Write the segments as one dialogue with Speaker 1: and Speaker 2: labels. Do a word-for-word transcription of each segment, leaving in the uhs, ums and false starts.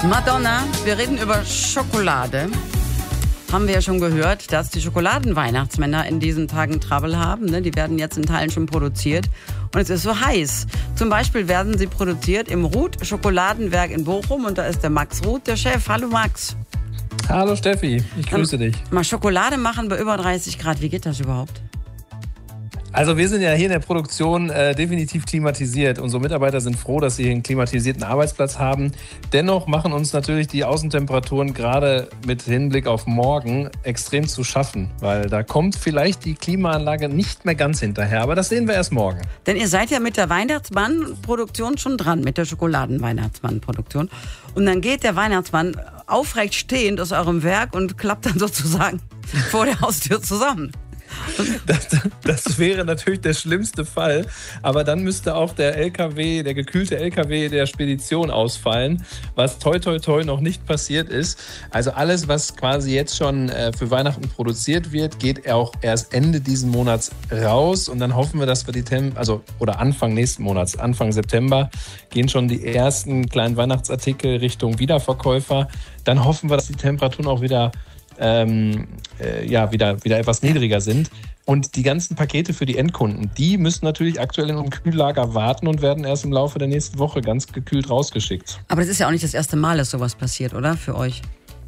Speaker 1: Madonna, wir reden über Schokolade. Haben wir ja schon gehört, dass die Schokoladenweihnachtsmänner in diesen Tagen Trouble haben. Ne? Die werden jetzt in Teilen schon produziert. Und es ist so heiß. Zum Beispiel werden sie produziert im Ruth Schokoladenwerk in Bochum. Und da ist der Max Ruth, der Chef. Hallo Max.
Speaker 2: Hallo Steffi, ich grüße dich.
Speaker 1: Mal Schokolade machen bei über dreißig Grad. Wie geht das überhaupt?
Speaker 2: Also wir sind ja hier in der Produktion äh, definitiv klimatisiert. Unsere Mitarbeiter sind froh, dass sie hier einen klimatisierten Arbeitsplatz haben. Dennoch machen uns natürlich die Außentemperaturen gerade mit Hinblick auf morgen extrem zu schaffen. Weil da kommt vielleicht die Klimaanlage nicht mehr ganz hinterher. Aber das sehen wir erst morgen.
Speaker 1: Denn ihr seid ja mit der Weihnachtsmann-Produktion schon dran, mit der Schokoladen-Weihnachtsmann-Produktion. Und dann geht der Weihnachtsmann aufrecht stehend aus eurem Werk und klappt dann sozusagen vor der Haustür zusammen.
Speaker 2: Das, das wäre natürlich der schlimmste Fall, aber dann müsste auch der L K W, der gekühlte L K W der Spedition ausfallen, was toi toi toi noch nicht passiert ist. Also alles, was quasi jetzt schon äh, für Weihnachten produziert wird, geht auch erst Ende diesen Monats raus und dann hoffen wir, dass wir die Tem also oder Anfang nächsten Monats, Anfang September, gehen schon die ersten kleinen Weihnachtsartikel Richtung Wiederverkäufer. Dann hoffen wir, dass die Temperaturen auch wieder Ähm, äh, ja, wieder, wieder etwas niedriger sind. Und die ganzen Pakete für die Endkunden, die müssen natürlich aktuell in einem Kühllager warten und werden erst im Laufe der nächsten Woche ganz gekühlt rausgeschickt.
Speaker 1: Aber das ist ja auch nicht das erste Mal, dass sowas passiert, oder? Für euch?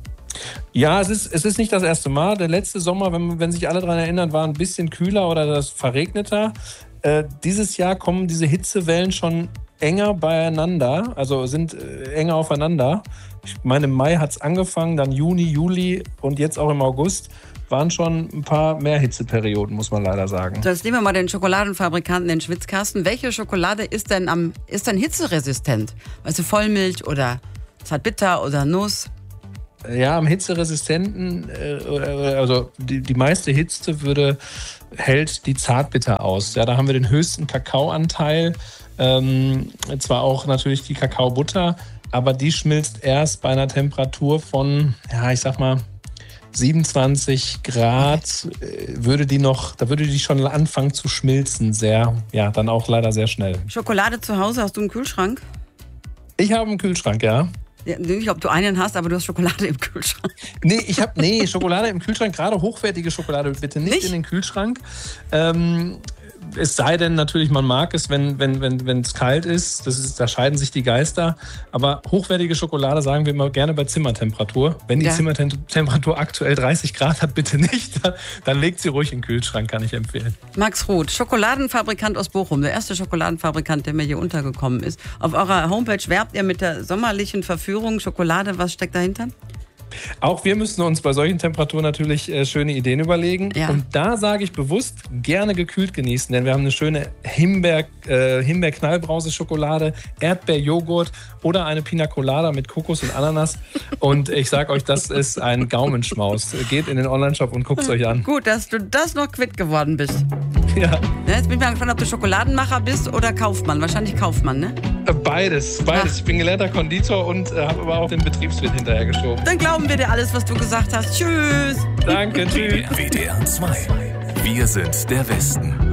Speaker 2: Ja, es ist, es ist nicht das erste Mal. Der letzte Sommer, wenn, wenn sich alle daran erinnern, war ein bisschen kühler oder das verregneter. Äh, dieses Jahr kommen diese Hitzewellen schon enger beieinander, also sind äh, enger aufeinander. Ich meine, im Mai hat es angefangen, dann Juni, Juli und jetzt auch im August waren schon ein paar mehr Hitzeperioden, muss man leider sagen.
Speaker 1: So, jetzt nehmen wir mal den Schokoladenfabrikanten in den Schwitzkasten. Welche Schokolade ist denn am ist denn hitzeresistent? Weißt du, Vollmilch oder Zartbitter oder Nuss?
Speaker 2: Ja, am hitzeresistenten, äh, also die, die meiste Hitze würde, hält die Zartbitter aus. Ja, da haben wir den höchsten Kakaoanteil, ähm, zwar auch natürlich die Kakaobutter, aber die schmilzt erst bei einer Temperatur von, ja, ich sag mal, siebenundzwanzig Grad, äh, würde die noch, da würde die schon anfangen zu schmilzen, sehr, ja, dann auch leider sehr schnell.
Speaker 1: Schokolade zu Hause, hast du einen Kühlschrank?
Speaker 2: Ich habe einen Kühlschrank, ja.
Speaker 1: Ja, nicht, ob du einen hast, aber du hast Schokolade im Kühlschrank.
Speaker 2: Nee, ich habe nee, Schokolade im Kühlschrank, gerade hochwertige Schokolade bitte nicht, nicht? in den Kühlschrank. Ähm, es sei denn natürlich, man mag es, wenn wenn wenn wenn es kalt ist. Das ist, da scheiden sich die Geister. Aber hochwertige Schokolade sagen wir immer gerne bei Zimmertemperatur. Wenn die ja. Zimmertemperatur aktuell dreißig Grad hat, bitte nicht. Dann, dann legt sie ruhig in den Kühlschrank, kann ich empfehlen.
Speaker 1: Max Ruth, Schokoladenfabrikant aus Bochum, der erste Schokoladenfabrikant, der mir hier untergekommen ist. Auf eurer Homepage werbt ihr mit der sommerlichen Verführung Schokolade. Was steckt dahinter?
Speaker 2: Auch wir müssen uns bei solchen Temperaturen natürlich äh, schöne Ideen überlegen. Ja. Und da sage ich bewusst, gerne gekühlt genießen. Denn wir haben eine schöne Himbeer, äh, Himbeer-Knallbrause-Schokolade, Erdbeerjoghurt oder eine Pina Colada mit Kokos und Ananas. Und ich sage euch, das ist ein Gaumenschmaus. Geht in den Onlineshop und guckt es euch an.
Speaker 1: Gut, dass du das noch quitt geworden bist.
Speaker 2: Ja.
Speaker 1: Jetzt bin ich mal gespannt, ob du Schokoladenmacher bist oder Kaufmann. Wahrscheinlich Kaufmann, ne?
Speaker 2: Beides, beides. Ach. Ich bin gelernter Konditor und äh, habe aber auch den Betriebswirt hinterhergeschoben.
Speaker 1: Dann glauben wir dir alles, was du gesagt hast. Tschüss.
Speaker 2: Danke, tschüss.
Speaker 3: W D R zwei. Wir sind der Westen.